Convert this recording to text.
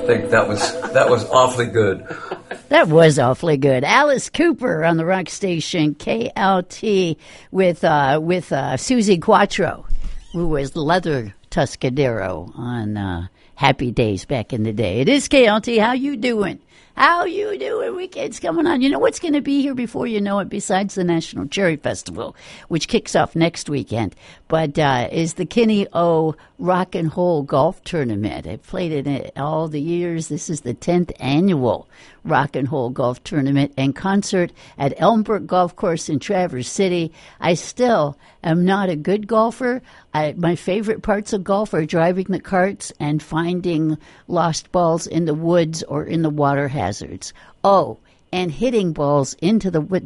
think that was awfully good. That was awfully good. Alice Cooper on the rock station KLT with Susie Quattro, who was Leather Tuscadero on Happy Days back in the day. It is KLT. How you doing? How you doing? Weekend's coming on. You know what's going to be here before you know it, besides the National Cherry Festival, which kicks off next weekend, but is the Kinney O Rock and Roll Golf Tournament. I've played in it all the years. This is the 10th annual Rock and Roll Golf Tournament and concert at Elmbrook Golf Course in Traverse City. I still am not a good golfer. My favorite parts of golf are driving the carts and finding lost balls in the woods or in the water hazards. Oh, and hitting balls into the